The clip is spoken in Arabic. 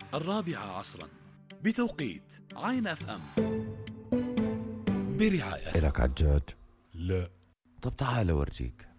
4 بتوقيت عين اف ام، برعاية إلك عجاج؟ لا. طب تعال أورجيك.